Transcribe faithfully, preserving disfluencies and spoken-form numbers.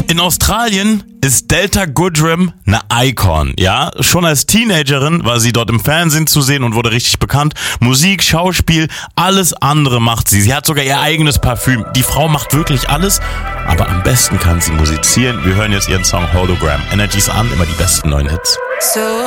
In Australien ist Delta Goodrem eine Icon, ja. Schon als Teenagerin war sie dort im Fernsehen zu sehen und wurde richtig bekannt. Musik, Schauspiel, alles andere macht sie. Sie hat sogar ihr eigenes Parfüm. Die Frau macht wirklich alles, aber am besten kann sie musizieren. Wir hören jetzt ihren Song Hologram. Energies an, immer die besten neuen Hits. So